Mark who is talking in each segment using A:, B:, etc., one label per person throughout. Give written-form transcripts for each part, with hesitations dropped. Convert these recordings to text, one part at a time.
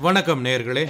A: வணக்கம் நேயர்களே.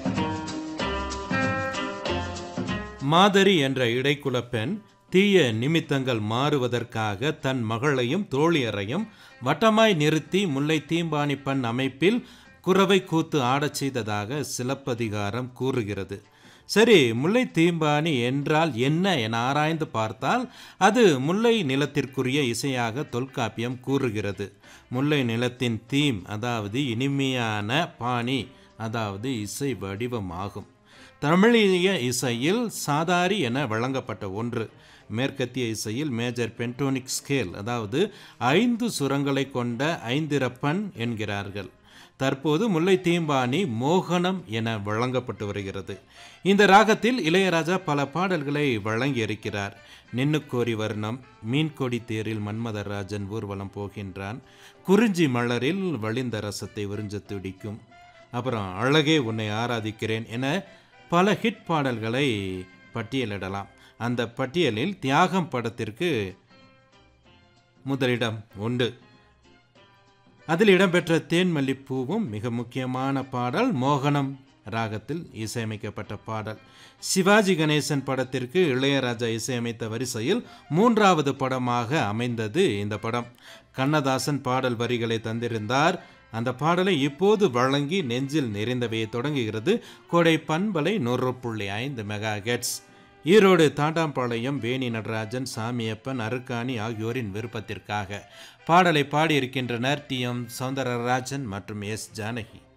A: மாதரி என்ற இடைக்குல பெண் தீய நிமித்தங்கள் மாறுவதற்காக தன் மகளையும் தோழியரையும் வட்டமாய் நிறுத்தி முல்லை தீம்பாணி பெண் அமைப்பில் குரவை கூத்து ஆடச் செய்ததாக சிலப்பதிகாரம் கூறுகிறது. சரி, முல்லை தீம்பாணி என்றால் என்ன என ஆராய்ந்து பார்த்தால் அது முல்லை நிலத்திற்குரிய இசையாக தொல்காப்பியம் கூறுகிறது. முல்லை நிலத்தின் தீம் அதாவது இனிமையான பாணி அதாவது இசை வடிவமாகும். தமிழிய இசையில் சாதாரி என வழங்கப்பட்ட ஒன்று. மேற்கத்திய இசையில் மேஜர் பென்டோனிக் ஸ்கேல் அதாவது 5 சுரங்களை கொண்ட ஐந்திரப்பன் என்கிறார்கள். தற்போது முல்லை தீம்பாணி மோகனம் என வழங்கப்பட்டு வருகிறது. இந்த ராகத்தில் இளையராஜா பல பாடல்களை வழங்கியிருக்கிறார். நின்னுக்கோரி வர்ணம், மீன்கொடி தேரில் மன்மதராஜன் ஊர்வலம் போகின்றான், குறிஞ்சி மலரில் வழிந்த ரசத்தை உறிஞ்ச துடிக்கும், அப்புறம் அழகே உன்னை ஆராதிக்கிறேன் என பல ஹிட் பாடல்களை பட்டியலிடலாம். அந்த பட்டியலில் தியாகம் படத்திற்கு முதலிடம் உண்டு. அதில் இடம்பெற்ற தேன்மல்லிப்பூவும் மிக முக்கியமான பாடல். மோகனம் ராகத்தில் இசையமைக்கப்பட்ட பாடல். சிவாஜி கணேசன் படத்திற்கு இளையராஜா இசையமைத்த வரிசையில் 3வது படமாக அமைந்தது இந்த படம். கண்ணதாசன் பாடல் வரிகளை தந்திருந்தார். அந்த பாடலை இப்போது வழங்கி நெஞ்சில் நிறைந்தவையை தொடங்குகிறது கோடை பண்பலை 100.5 மெகாஹெர்ட்ஸ். ஈரோடு தாண்டாம்பாளையம் வேணி நடராஜன், சாமியப்பன், அருக்காணி ஆகியோரின் விருப்பத்திற்காக பாடலை பாடியிருக்கின்றனர் டி.எம். சௌந்தரராஜன் மற்றும் எஸ். ஜானகி.